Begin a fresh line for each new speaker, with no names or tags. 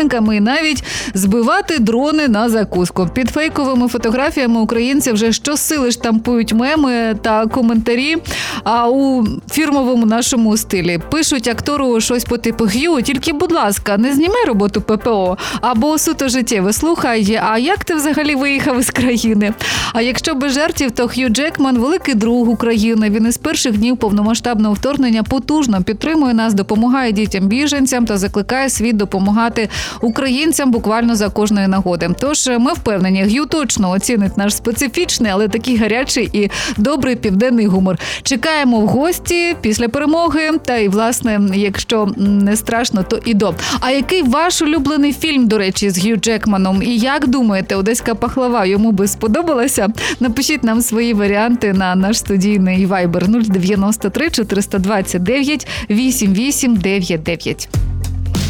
і навіть збивати дрони на закуску. Під фейковими фотографіями українці вже щосили штампують меми та коментарі, а у фірмовому нашому стилі. Пишуть актору щось по типу «Г'ю, тільки, будь ласка, не знімай роботу ППО» або суто життєве. Слухай, а як ти взагалі виїхав із країни? А якщо без жартів, то Хью Джекман – великий друг України. Він із перших днів повномасштабного вторгнення потужно підтримує нас, допомагає дітям-біженцям та закликає світ допомагати українцям буквально за кожної нагоди. Тож ми впевнені, Г'ю точно оцінить наш специфічний, але такий гарячий і добрий південний гумор. Чекаємо в гості після перемоги, та і, власне, якщо не страшно, то і до. А який ваш улюблений фільм, до речі, з Г'ю Джекманом? І як думаєте, «Одеська пахлава» йому би сподобалася? Напишіть нам свої варіанти на наш студійний Viber 093 429 8899.